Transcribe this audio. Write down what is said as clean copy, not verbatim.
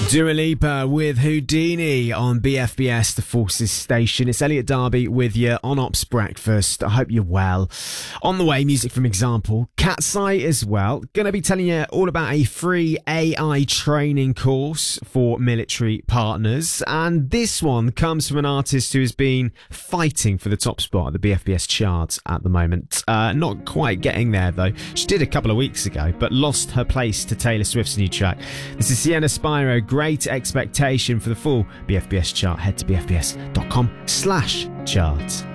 Dua Lipa with Houdini on BFBS, the Forces Station. It's Elliot Darby with you on Ops Breakfast. I hope you're well. On the way, music from Example. Cat's Eye as well. Going to be telling you all about a free AI training course for military partners. And this one comes from an artist who has been fighting for the top spot at the BFBS charts at the moment. Not quite getting there, though. She did a couple of weeks ago, but lost her place to Taylor Swift's new track. This is Sienna Spyro, Great Expectation. For the full BFBS chart, head to bfbs.com/chart.